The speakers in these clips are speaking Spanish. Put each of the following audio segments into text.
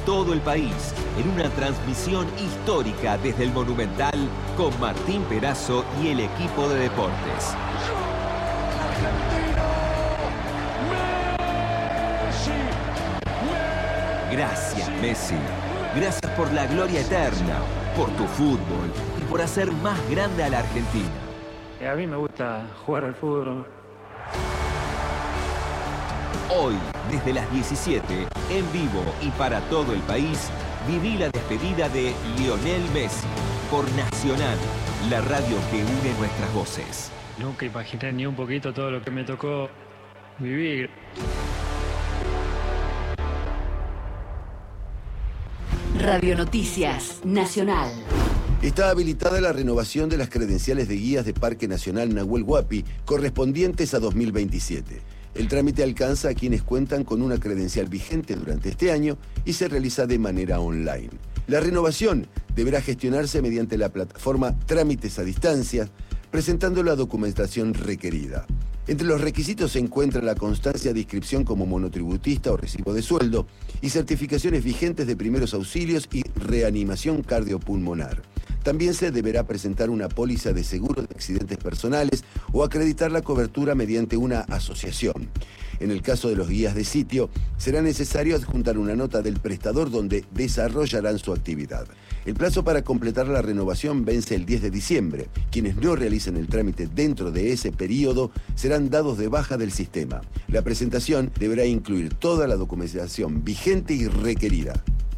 todo el país en una transmisión histórica desde el Monumental con Martín Perazo y el equipo de deportes. Gracias, Messi. Gracias por la gloria eterna, por tu fútbol y por hacer más grande a la Argentina. A mí me gusta jugar al fútbol. Hoy, desde las 17, en vivo y para todo el país, viví la despedida de Lionel Messi por Nacional, la radio que une nuestras voces. Nunca imaginé ni un poquito todo lo que me tocó vivir. Radio Noticias Nacional. Está habilitada la renovación de las credenciales de guías de Parque Nacional Nahuel Huapi correspondientes a 2027. El trámite alcanza a quienes cuentan con una credencial vigente durante este año y se realiza de manera online. La renovación deberá gestionarse mediante la plataforma Trámites a Distancia, presentando la documentación requerida. Entre los requisitos se encuentra la constancia de inscripción como monotributista o recibo de sueldo y certificaciones vigentes de primeros auxilios y reanimación cardiopulmonar. También se deberá presentar una póliza de seguro de accidentes personales o acreditar la cobertura mediante una asociación. En el caso de los guías de sitio, será necesario adjuntar una nota del prestador donde desarrollarán su actividad. El plazo para completar la renovación vence el 10 de diciembre. Quienes no realicen el trámite dentro de ese periodo serán dados de baja del sistema. La presentación deberá incluir toda la documentación vigente y requerida.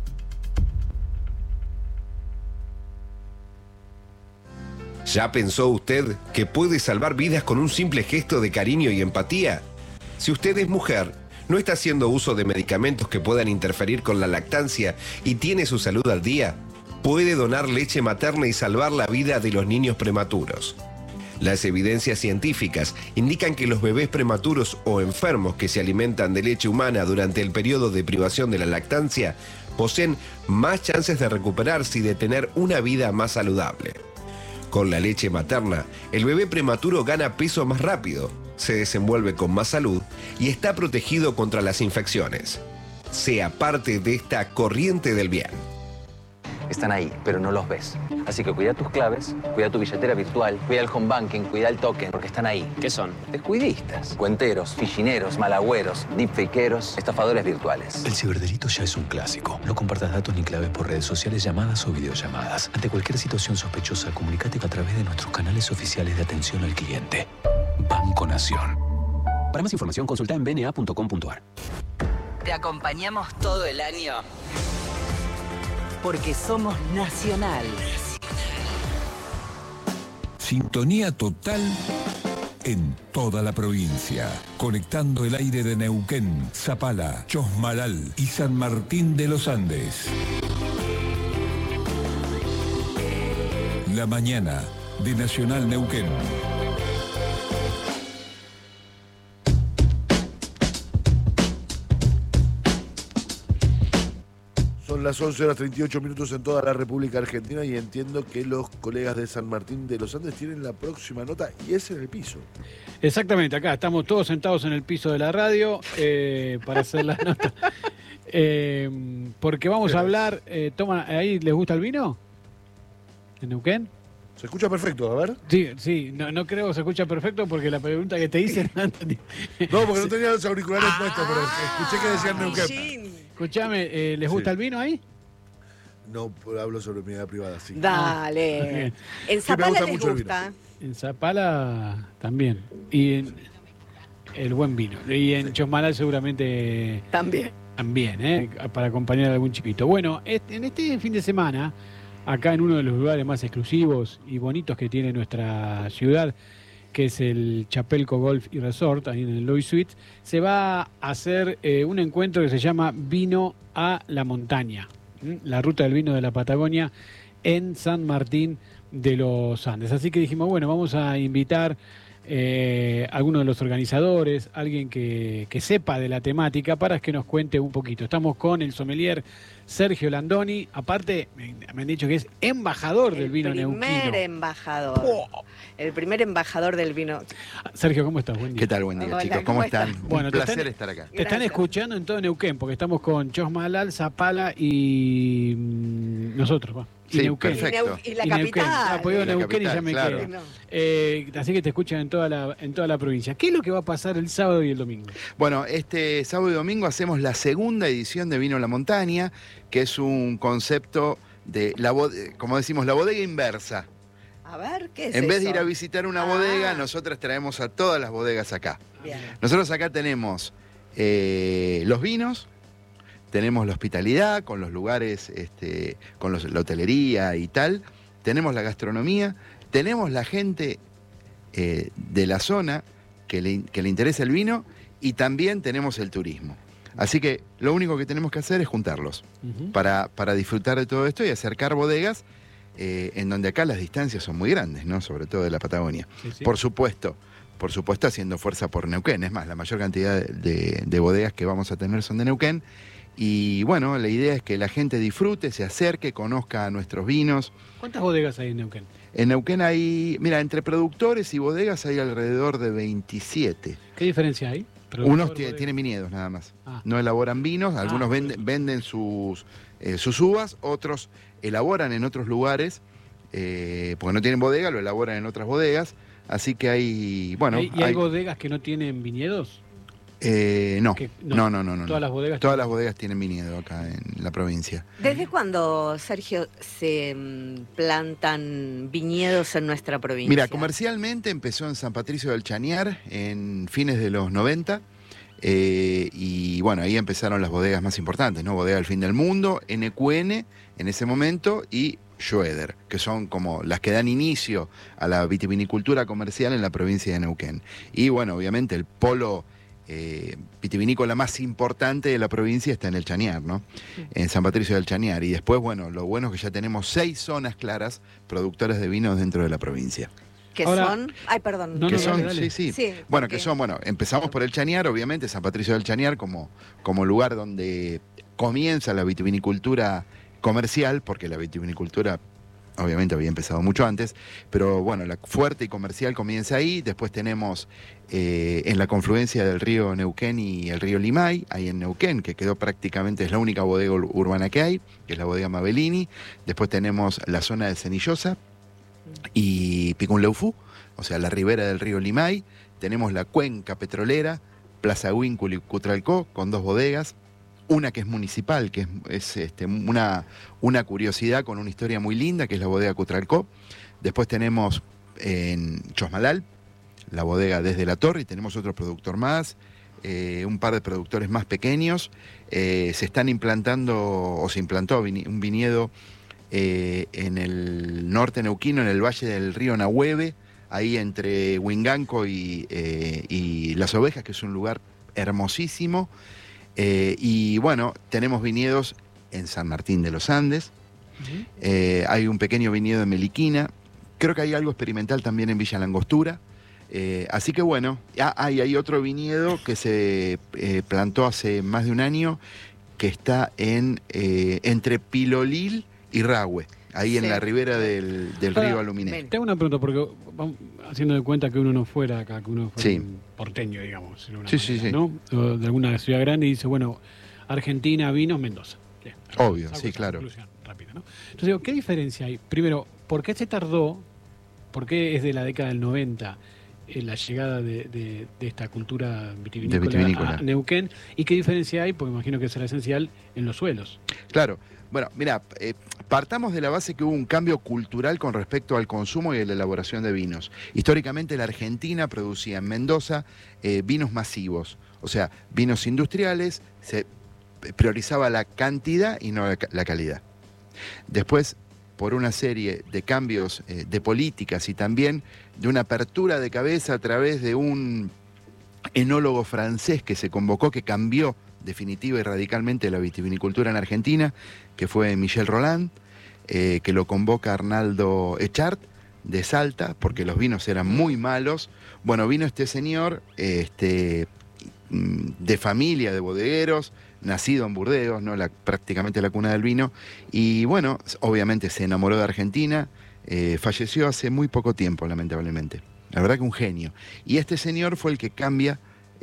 ¿Ya pensó usted que puede salvar vidas con un simple gesto de cariño y empatía? Si usted es mujer, no está haciendo uso de medicamentos que puedan interferir con la lactancia y tiene su salud al día, puede donar leche materna y salvar la vida de los niños prematuros. Las evidencias científicas indican que los bebés prematuros o enfermos que se alimentan de leche humana durante el periodo de privación de la lactancia poseen más chances de recuperarse y de tener una vida más saludable. Con la leche materna, el bebé prematuro gana peso más rápido, se desenvuelve con más salud y está protegido contra las infecciones. Sea parte de esta corriente del bien. Están ahí, pero no los ves. Así que cuida tus claves, cuida tu billetera virtual, cuida el home banking, cuida el token, porque están ahí. ¿Qué son? Descuidistas, cuenteros, fichineros, malagüeros, deepfakeros, estafadores virtuales. El ciberdelito ya es un clásico. No compartas datos ni claves por redes sociales, llamadas o videollamadas. Ante cualquier situación sospechosa, comunícate a través de nuestros canales oficiales de atención al cliente. Banco Nación. Para más información, consulta en bna.com.ar. Te acompañamos todo el año porque somos Nacional. Sintonía total en toda la provincia, conectando el aire de Neuquén, Zapala, Chosmalal y San Martín de los Andes. La mañana de Nacional Neuquén. Son las 11:38 en toda la República Argentina y entiendo que los colegas de San Martín de los Andes tienen la próxima nota y es en el piso. Exactamente, acá estamos todos sentados en el piso de la radio para hacer la nota. Porque vamos a hablar, ¿ahí les gusta el vino? ¿En Neuquén? ¿Se escucha perfecto? A ver. Sí, no creo que se escucha perfecto porque la pregunta que te hice... No, porque no tenía los auriculares puestos, pero escuché que decían Neuquén. Escuchame, ¿les gusta el vino ahí? No, hablo sobre mi vida privada, sí. Dale. En Zapala les gusta. En Zapala también. Y en el buen vino. Y en Chosmalal seguramente... También, para acompañar a algún chiquito. Bueno, en este fin de semana, acá en uno de los lugares más exclusivos y bonitos que tiene nuestra ciudad, que es el Chapelco Golf y Resort, ahí en el Loy Suite, se va a hacer un encuentro que se llama Vino a la Montaña, la ruta del vino de la Patagonia en San Martín de los Andes. Así que dijimos, bueno, vamos a invitar alguno de los organizadores, alguien que sepa de la temática para que nos cuente un poquito. Estamos con el sommelier Sergio Landoni, aparte me han dicho que es embajador del vino neuquino. El primer embajador del vino. Sergio, ¿cómo estás? Buen día. ¿Qué tal? Buen día, Hola, chicos. ¿Cómo están? Bueno, un placer estar acá. Te están escuchando en todo Neuquén, porque estamos con Chosmalal, Zapala y nosotros, va. Sí, Neuquén. Perfecto. Y la capital. Neuquén, Neuquén y ya me claro. quedo. Así que te escuchan en toda la provincia. ¿Qué es lo que va a pasar el sábado y el domingo? Bueno, este sábado y domingo hacemos la segunda edición de Vino La Montaña, que es un concepto de, como decimos, la bodega inversa. A ver, ¿qué es En vez eso? de ir a visitar una bodega, nosotros traemos a todas las bodegas acá. Bien. Nosotros acá tenemos los vinos, tenemos la hospitalidad con los lugares, con la hotelería y tal, tenemos la gastronomía, tenemos la gente de la zona que le interesa el vino y también tenemos el turismo. Así que lo único que tenemos que hacer es juntarlos para disfrutar de todo esto y acercar bodegas en donde acá las distancias son muy grandes, ¿no? Sobre todo de la Patagonia. Sí. Por supuesto haciendo fuerza por Neuquén. Es más, la mayor cantidad de bodegas que vamos a tener son de Neuquén. Y bueno, la idea es que la gente disfrute, se acerque, conozca nuestros vinos. ¿Cuántas bodegas hay en Neuquén? En Neuquén hay, mira, entre productores y bodegas hay alrededor de 27. ¿Qué diferencia hay? Unos tienen viñedos nada más. No elaboran vinos, algunos venden sus uvas, otros elaboran en otros lugares, porque no tienen bodega, lo elaboran en otras bodegas. Así que hay, bueno... ¿Y hay bodegas que no tienen viñedos? No. Todas las bodegas. Todas las bodegas tienen viñedo acá en la provincia. ¿Desde cuándo, Sergio, se plantan viñedos en nuestra provincia? Mira, comercialmente empezó en San Patricio del Chañar en fines de los 90. Y bueno, ahí empezaron las bodegas más importantes, ¿no? Bodega del Fin del Mundo, NQN en ese momento y Schroeder, que son como las que dan inicio a la vitivinicultura comercial en la provincia de Neuquén. Y bueno, obviamente el polo vitivinícola más importante de la provincia está en el Chañar, ¿no? En San Patricio del Chañar. Y después, bueno, lo bueno es que ya tenemos 6 zonas claras productoras de vinos dentro de la provincia. ¿Qué son? Ay, perdón. Sí. Bueno, que son, empezamos por el Chañar, obviamente, San Patricio del Chañar como lugar donde comienza la vitivinicultura comercial, porque la vitivinicultura obviamente había empezado mucho antes, pero bueno, la fuerte y comercial comienza ahí. Después tenemos en la confluencia del río Neuquén y el río Limay, ahí en Neuquén, que quedó prácticamente, es la única bodega urbana que hay, que es la bodega Mabellini. Después tenemos la zona de Cenillosa y Picunleufú, o sea, la ribera del río Limay. Tenemos la cuenca petrolera, Plaza Huíncul y Cutralcó, con 2 bodegas. Una que es municipal, que es una curiosidad con una historia muy linda, que es la bodega Cutralcó. Después tenemos en Chosmalal, la bodega Desde la Torre, y tenemos otro productor más, un par de productores más pequeños. Se están implantando, o se implantó un viñedo en el norte neuquino, en el valle del río Nahueve, ahí entre Huinganco y Las Ovejas, que es un lugar hermosísimo. Y bueno, tenemos viñedos en San Martín de los Andes, hay un pequeño viñedo en Meliquina, creo que hay algo experimental también en Villa Langostura, así que bueno, hay otro viñedo que se plantó hace más de un año, que está entre Pilolil y Rahue, ahí en la ribera del río Aluminé. Tengo una pregunta, porque vamos haciendo de cuenta que uno no fuera acá, que uno fuera un porteño, digamos, ¿no? O de alguna ciudad grande, y dice, bueno, Argentina, vinos, Mendoza. Bien, obvio, sí, claro. Rápida, ¿no? Entonces digo, ¿qué diferencia hay? Primero, ¿por qué se tardó? ¿Por qué es de la década del 90 la llegada de esta cultura vitivinícola a Neuquén? ¿Y qué diferencia hay? Porque imagino que será esencial en los suelos. Claro. Bueno, mira, partamos de la base que hubo un cambio cultural con respecto al consumo y a la elaboración de vinos. Históricamente la Argentina producía en Mendoza vinos masivos, o sea, vinos industriales, se priorizaba la cantidad y no la calidad. Después, por una serie de cambios de políticas y también de una apertura de cabeza a través de un enólogo francés que se convocó, que cambió definitiva y radicalmente la vitivinicultura en Argentina, que fue Michel Roland, que lo convoca Arnaldo Echart, de Salta, porque los vinos eran muy malos. Bueno, vino este señor, de familia de bodegueros, nacido en Burdeos, ¿no? Prácticamente la cuna del vino, y bueno, obviamente se enamoró de Argentina, falleció hace muy poco tiempo, lamentablemente. La verdad que un genio. Y este señor fue el que cambia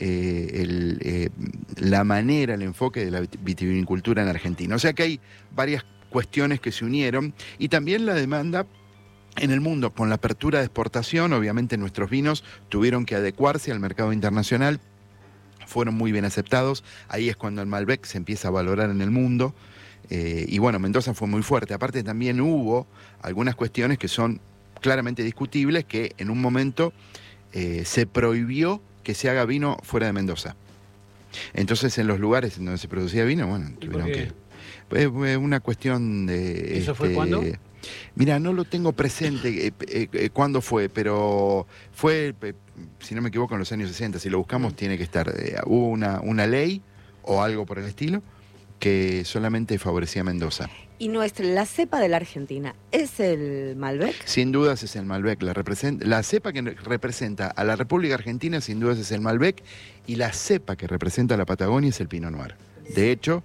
la manera, el enfoque de la vitivinicultura en Argentina. O sea que hay varias cuestiones que se unieron, y también la demanda en el mundo. Con la apertura de exportación, obviamente nuestros vinos tuvieron que adecuarse al mercado internacional, fueron muy bien aceptados. Ahí es cuando el Malbec se empieza a valorar en el mundo, y bueno, Mendoza fue muy fuerte. Aparte también hubo algunas cuestiones que son claramente discutibles, que en un momento se prohibió que se haga vino fuera de Mendoza. Entonces en los lugares en donde se producía vino, bueno, tuvieron que... una cuestión de... ¿Eso fue cuándo? Mira, no lo tengo presente cuándo fue, pero fue, si no me equivoco, en los años 60. Si lo buscamos, tiene que estar. Hubo una ley o algo por el estilo que solamente favorecía a Mendoza. ¿Y la cepa de la Argentina es el Malbec? Sin dudas es el Malbec. La cepa que representa a la República Argentina, sin dudas es el Malbec, y la cepa que representa a la Patagonia es el Pinot Noir. De hecho,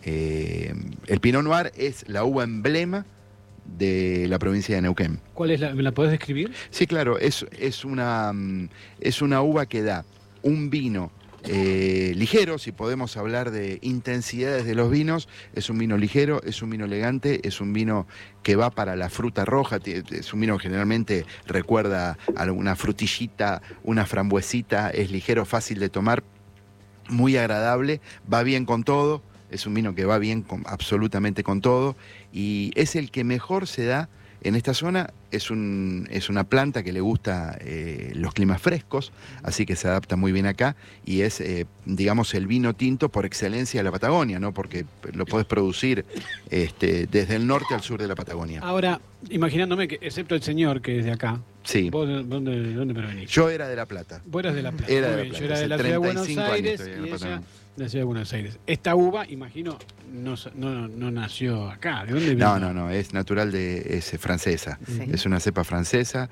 el Pinot Noir es la uva emblema de la provincia de Neuquén. ¿Cuál es ¿Me la podés describir? Sí, claro, es una uva que da un vino ligero, si podemos hablar de intensidades de los vinos. Es un vino ligero, es un vino elegante, es un vino que va para la fruta roja, es un vino que generalmente recuerda a una frutillita, una frambuesita, es ligero, fácil de tomar, muy agradable, va bien con todo. Es un vino que va bien absolutamente con todo, y es el que mejor se da en esta zona. Es una planta que le gusta los climas frescos, así que se adapta muy bien acá, y es, digamos, el vino tinto por excelencia de la Patagonia, ¿no? Porque lo podés producir desde el norte al sur de la Patagonia. Ahora, imaginándome que, excepto el señor que es de acá, sí. ¿Vos dónde provenís? Yo era de La Plata. Vos eras de La Plata. Era de La Plata. Yo era de la ciudad de Buenos Aires, y ella de la ciudad de Buenos Aires. Esta uva, imagino, no nació acá. ¿De dónde vino? No, es natural, es francesa. Sí. Es una cepa francesa.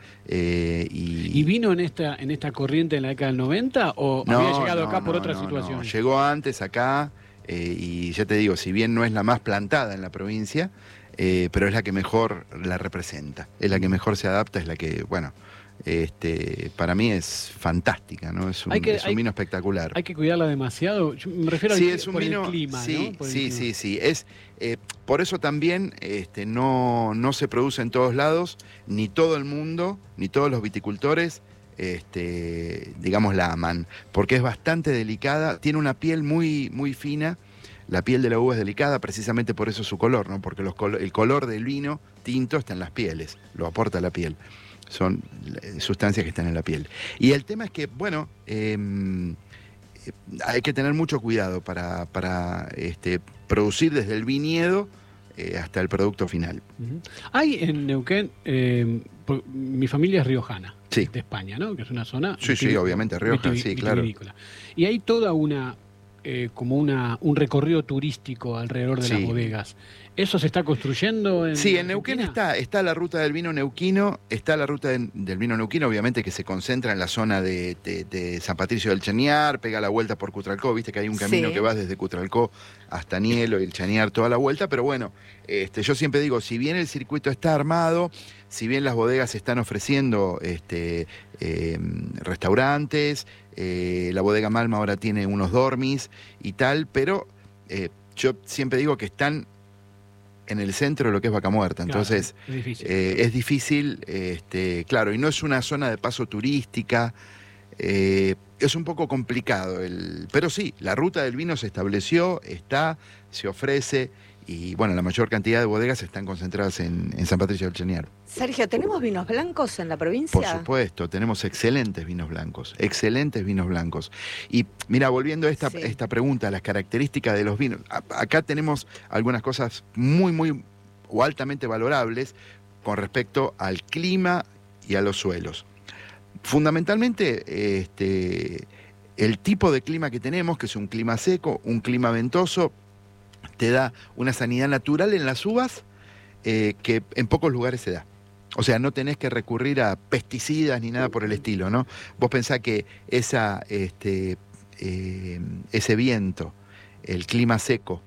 ¿Y vino en esta corriente en la década del 90 o había llegado acá por otra situación? No. Llegó antes acá, y ya te digo, si bien no es la más plantada en la provincia, pero es la que mejor la representa, es la que mejor se adapta, es la que, bueno, para mí es fantástica, ¿no? Es un vino espectacular. ¿Hay que cuidarla demasiado? Yo me refiero sí, al por el clima, sí, ¿no? Por sí. Es, por eso también no se produce en todos lados, ni todo el mundo, ni todos los viticultores, digamos, la aman, porque es bastante delicada, tiene una piel muy, muy fina. La piel de la uva es delicada, precisamente por eso su color, ¿no? Porque el color del vino tinto está en las pieles, lo aporta la piel. Son sustancias que están en la piel. Y el tema es que, bueno, hay que tener mucho cuidado para producir desde el viñedo hasta el producto final. Hay en Neuquén, mi familia es riojana, sí, de España, ¿no? Que es una zona... Sí, obviamente, Rioja, sí, claro. Y hay toda como un recorrido turístico alrededor de las bodegas. ¿Eso se está construyendo en Sí, en Neuquén está la ruta del vino neuquino, está la ruta del vino neuquino, obviamente, que se concentra en la zona de San Patricio del Chañar, pega la vuelta por Cutralcó, viste que hay un camino que va desde Cutralcó hasta Nielo y el Chañar toda la vuelta, pero bueno, yo siempre digo, si bien el circuito está armado, si bien las bodegas están ofreciendo restaurantes, la bodega Malma ahora tiene unos dormis y tal, pero yo siempre digo que están en el centro de lo que es Vaca Muerta, entonces claro, es difícil, claro, y no es una zona de paso turística, es un poco complicado, pero sí, la ruta del vino se estableció, se ofrece, y bueno, la mayor cantidad de bodegas están concentradas en San Patricio del Chañar. Sergio, ¿tenemos vinos blancos en la provincia? Por supuesto, tenemos excelentes vinos blancos. Y mira, volviendo a esta pregunta, las características de los vinos, acá tenemos algunas cosas muy, muy o altamente valorables con respecto al clima y a los suelos. Fundamentalmente, el tipo de clima que tenemos, que es un clima seco, un clima ventoso, te da una sanidad natural en las uvas que en pocos lugares se da. O sea, no tenés que recurrir a pesticidas ni nada por el estilo, ¿no? Vos pensás que ese viento, el clima seco,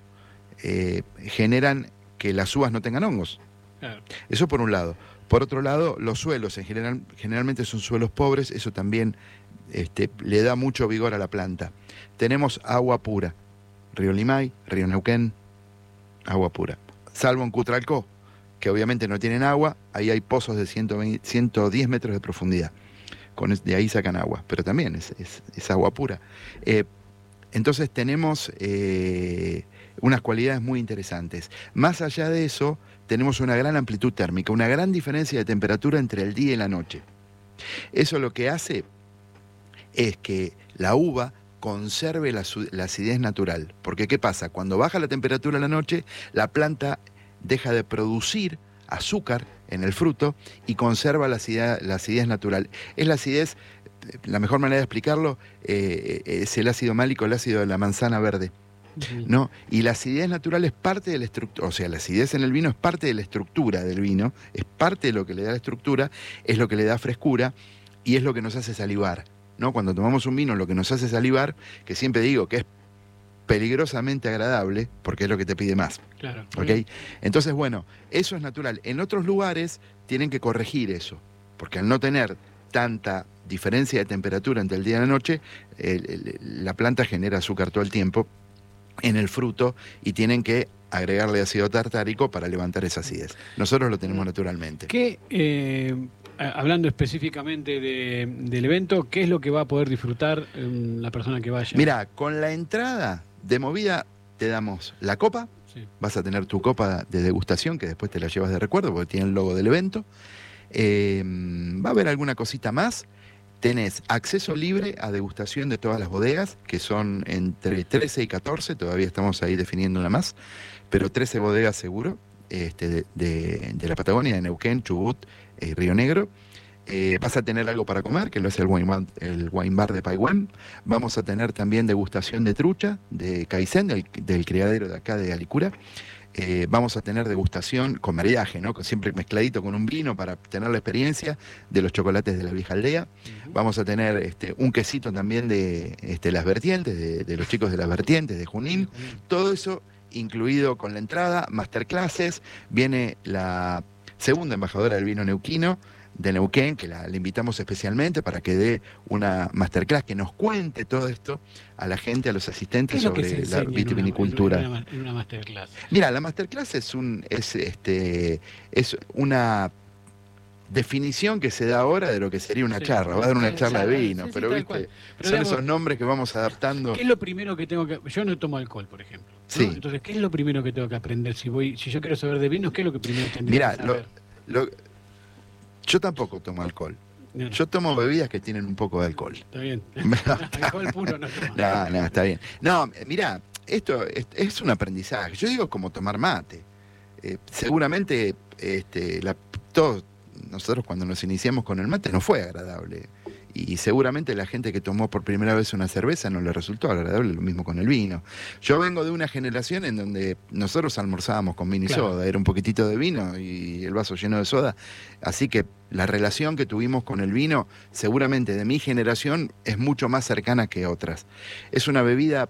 generan que las uvas no tengan hongos. Claro. Eso por un lado. Por otro lado, los suelos generalmente son suelos pobres, eso también le da mucho vigor a la planta. Tenemos agua pura, río Limay, río Neuquén, agua pura. Salvo en Cutralcó, que obviamente no tienen agua, ahí hay pozos de 110 metros de profundidad. De ahí sacan agua, pero también es agua pura. Entonces tenemos unas cualidades muy interesantes. Más allá de eso, tenemos una gran amplitud térmica, una gran diferencia de temperatura entre el día y la noche. Eso lo que hace es que la uva conserve la acidez natural. Porque ¿qué pasa? Cuando baja la temperatura en la noche, la planta deja de producir azúcar en el fruto y conserva la acidez natural. Es la acidez, la mejor manera de explicarlo es el ácido málico, el ácido de la manzana verde, ¿no? Y la acidez natural es parte de la estructura, o sea, la acidez en el vino es parte de la estructura del vino, es parte de lo que le da la estructura, es lo que le da frescura y es lo que nos hace salivar, ¿no? Cuando tomamos un vino, lo que nos hace salivar, que siempre digo que es peligrosamente agradable, porque es lo que te pide más. Claro. ¿Okay? Entonces, bueno, eso es natural. En otros lugares tienen que corregir eso, porque al no tener tanta diferencia de temperatura entre el día y la noche, la planta genera azúcar todo el tiempo en el fruto y tienen que agregarle ácido tartárico para levantar esa acidez. Nosotros lo tenemos naturalmente. Hablando específicamente del evento, ¿qué es lo que va a poder disfrutar la persona que vaya? Mira, con la entrada de movida te damos la copa, sí. Vas a tener tu copa de degustación que después te la llevas de recuerdo porque tiene el logo del evento. Va a haber alguna cosita más. Tenés acceso libre a degustación de todas las bodegas, que son entre 13 y 14, todavía estamos ahí definiendo una más, pero 13 bodegas seguro, de la Patagonia, de Neuquén, Chubut, Río Negro. Vas a tener algo para comer, que lo es el wine bar de Paihuén. Vamos a tener también degustación de trucha, de Caicén, del criadero de acá de Alicura. Vamos a tener degustación con maridaje, ¿no? Siempre mezcladito con un vino para tener la experiencia de los chocolates de la vieja aldea. Vamos a tener un quesito también de las vertientes, de los chicos de las vertientes, de Junín. Todo eso incluido con la entrada, masterclasses. Viene la segunda embajadora del vino neuquino, de Neuquén, que la invitamos especialmente para que dé una masterclass, que nos cuente todo esto a la gente, a los asistentes sobre la vitivinicultura. En una masterclass. Mira, la masterclass es una definición que se da ahora de lo que sería una charla. Va a dar una charla de vino, pero viste, son digamos, esos nombres que vamos adaptando. ¿Qué es lo primero que tengo que...? Yo no tomo alcohol, por ejemplo, ¿no? Sí. Entonces, ¿qué es lo primero que tengo que aprender? Si yo quiero saber de vinos, ¿qué es lo que primero tendría que saber? Yo tampoco tomo alcohol. No. Yo tomo bebidas que tienen un poco de alcohol. Está bien. Alcohol puro no tomo. No, está bien. No, mira, esto es un aprendizaje. Yo digo como tomar mate. Seguramente todos nosotros cuando nos iniciamos con el mate no fue agradable. Y seguramente la gente que tomó por primera vez una cerveza no le resultó agradable, lo mismo con el vino. Yo vengo de una generación en donde nosotros almorzábamos con vino y soda, era un poquitito de vino y el vaso lleno de soda, así que la relación que tuvimos con el vino, seguramente de mi generación, es mucho más cercana que otras. Es una bebida,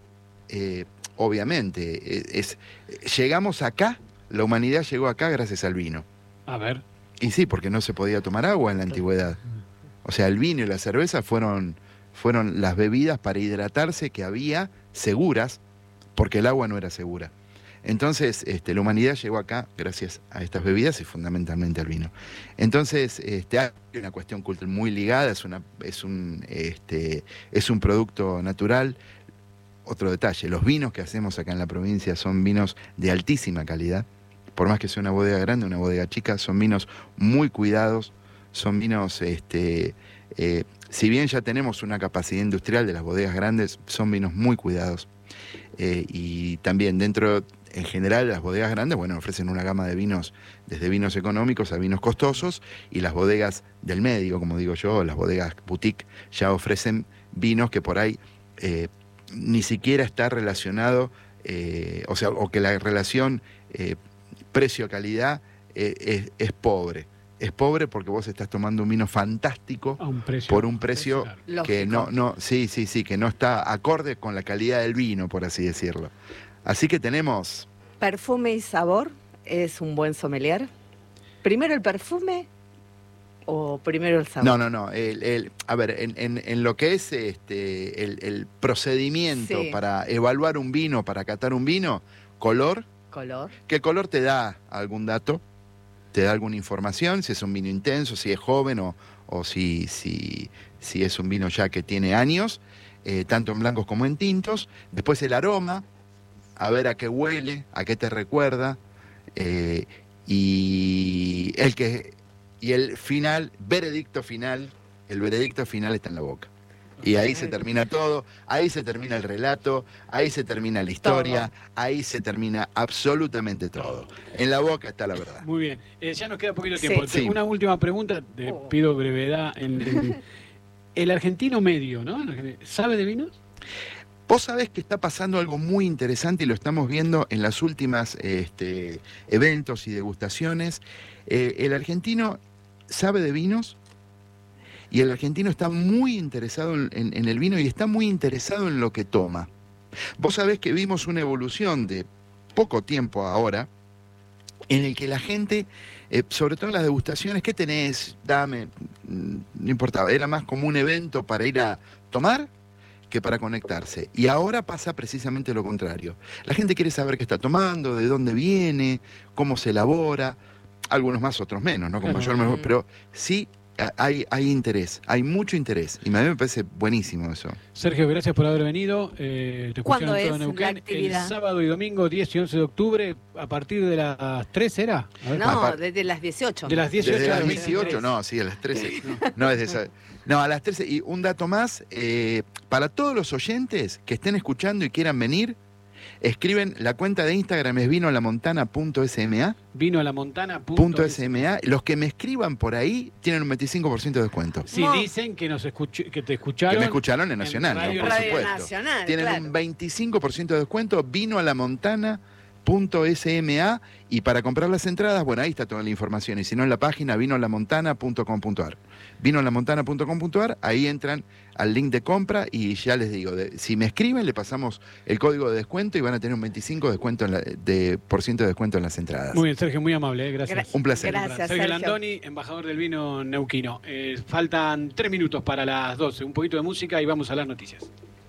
obviamente, llegamos acá, la humanidad llegó acá gracias al vino. A ver. Y sí, porque no se podía tomar agua en la antigüedad. O sea, el vino y la cerveza fueron las bebidas para hidratarse que había seguras, porque el agua no era segura. Entonces, la humanidad llegó acá gracias a estas bebidas y fundamentalmente al vino. Entonces, hay una cuestión cultural muy ligada, es un producto natural. Otro detalle, los vinos que hacemos acá en la provincia son vinos de altísima calidad. Por más que sea una bodega grande, una bodega chica, son vinos muy cuidados. Son vinos, si bien ya tenemos una capacidad industrial de las bodegas grandes, son vinos muy cuidados. Y también en general, las bodegas grandes, bueno, ofrecen una gama de vinos, desde vinos económicos a vinos costosos, y las bodegas del medio, como digo yo, las bodegas boutique, ya ofrecen vinos que por ahí ni siquiera está relacionado, o que la relación precio-calidad es pobre. es pobre porque vos estás tomando un vino fantástico por un precio que que no está acorde con la calidad del vino, por así decirlo. Así que tenemos... ¿Perfume y sabor es un buen sommelier? ¿Primero el perfume o primero el sabor? No. A ver, en lo que es el procedimiento para evaluar un vino, para catar un vino, color. Que el color te da algún dato, te da alguna información, si es un vino intenso, si es joven o si es un vino ya que tiene años, tanto en blancos como en tintos. Después el aroma, a ver a qué huele, a qué te recuerda, y el final, veredicto final, el veredicto final está en la boca. Y ahí se termina todo, ahí se termina el relato, ahí se termina la historia, ahí se termina absolutamente todo. En la boca está la verdad. Muy bien, ya nos queda poquito tiempo. Sí. Una última pregunta, te pido brevedad. El argentino medio, ¿no? ¿Sabe de vinos? Vos sabés que está pasando algo muy interesante y lo estamos viendo en las últimas eventos y degustaciones. El argentino sabe de vinos. Y el argentino está muy interesado en el vino y está muy interesado en lo que toma. Vos sabés que vimos una evolución de poco tiempo ahora, en el que la gente, sobre todo en las degustaciones, ¿qué tenés? Dame, no importaba, era más como un evento para ir a tomar que para conectarse. Y ahora pasa precisamente lo contrario. La gente quiere saber qué está tomando, de dónde viene, cómo se elabora, algunos más, otros menos, ¿no? Con mayor, menor, pero sí. Hay interés, hay mucho interés y a mí me parece buenísimo eso. Sergio, gracias por haber venido. Te ¿Cuándo es Neuquén, la actividad? El sábado y domingo 10 y 11 de octubre a partir de las 3, ¿era? No, desde las 18. De las 18 desde las 18, no, sí, a las 13. No, desde esa, no, a las 13. Y un dato más, para todos los oyentes que estén escuchando y quieran venir, escriben, la cuenta de Instagram es vinolamontana.sma. Vinolamontana.sma. Los que me escriban por ahí tienen un 25% de descuento. Si dicen que que te escucharon. Que me escucharon en Nacional, Radio, ¿no? Por supuesto. Nacional, tienen un 25% de descuento, vinolamontana.sma. Y para comprar las entradas, bueno, ahí está toda la información. Y si no, en la página vinolamontana.com.ar. Vinolamontana.com.ar, ahí entran al link de compra y ya les digo, si me escriben le pasamos el código de descuento y van a tener un 25% de descuento en las entradas. Muy bien, Sergio, muy amable, gracias. Un placer. Gracias, Sergio Landoni, embajador del vino neuquino. Faltan 3 minutos para las 12, un poquito de música y vamos a las noticias.